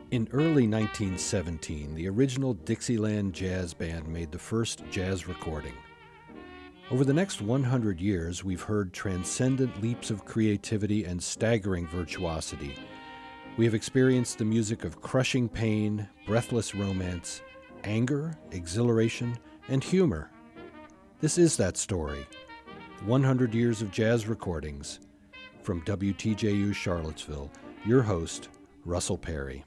In early 1917, the original Dixieland Jazz Band made the first jazz recording. Over the next 100 years, we've heard transcendent leaps of creativity and staggering virtuosity. We have experienced the music of crushing pain, breathless romance, anger, exhilaration, and humor. This is that story. 100 years of jazz recordings. From WTJU Charlottesville, your host, Russell Perry.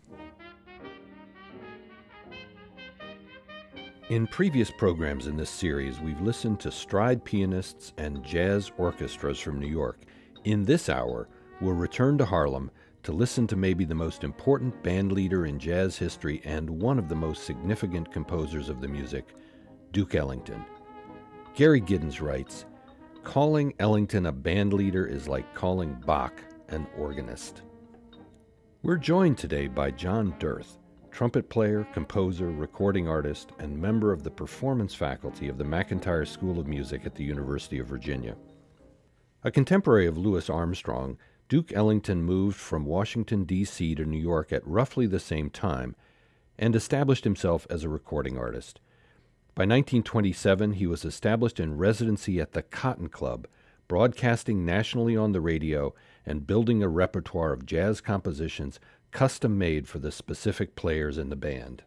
In previous programs in this series, we've listened to stride pianists and jazz orchestras from New York. In this hour, we'll return to Harlem to listen to maybe the most important band leader in jazz history and one of the most significant composers of the music, Duke Ellington. Gary Giddens writes, "Calling Ellington a band leader is like calling Bach an organist." We're joined today by John Dirth, trumpet player, composer, recording artist, and member of the performance faculty of the McIntire School of Music at the University of Virginia. A contemporary of Louis Armstrong, Duke Ellington moved from Washington, D.C. to New York at roughly the same time and established himself as a recording artist. By 1927, he was established in residency at the Cotton Club, broadcasting nationally on the radio and building a repertoire of jazz compositions custom-made for the specific players in the band.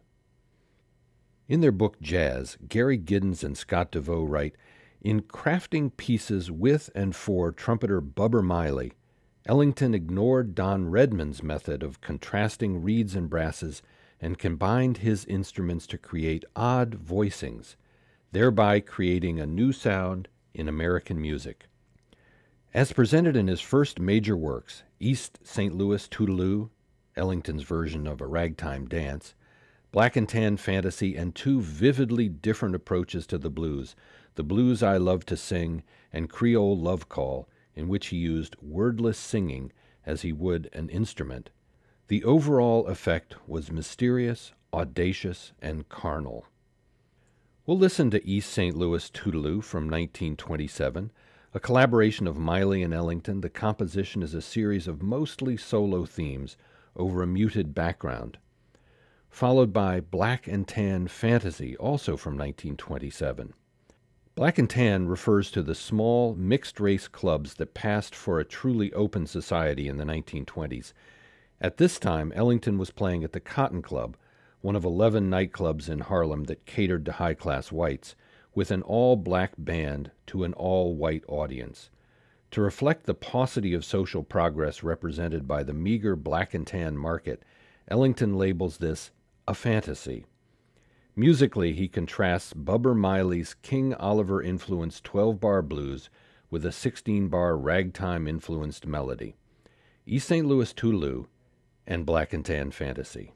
In their book Jazz, Gary Giddens and Scott DeVoe write, "In crafting pieces with and for trumpeter Bubber Miley, Ellington ignored Don Redman's method of contrasting reeds and brasses and combined his instruments to create odd voicings, thereby creating a new sound in American music." As presented in his first major works, East St. Louis Toodeloo, Ellington's version of a ragtime dance, Black and Tan Fantasy, and two vividly different approaches to the blues I Love to Sing and Creole Love Call, in which he used wordless singing as he would an instrument. The overall effect was mysterious, audacious, and carnal. We'll listen to East St. Louis Toodeloo from 1927, a collaboration of Miley and Ellington. The composition is a series of mostly solo themes over a muted background, followed by Black and Tan Fantasy, also from 1927. Black and Tan refers to the small, mixed-race clubs that passed for a truly open society in the 1920s. At this time, Ellington was playing at the Cotton Club, one of 11 nightclubs in Harlem that catered to high-class whites, with an all-black band to an all-white audience. To reflect the paucity of social progress represented by the meager black and tan market, Ellington labels this a fantasy. Musically, he contrasts Bubber Miley's King Oliver-influenced 12-bar blues with a 16-bar ragtime-influenced melody. East St. Louis Toodeloo and Black and Tan Fantasy.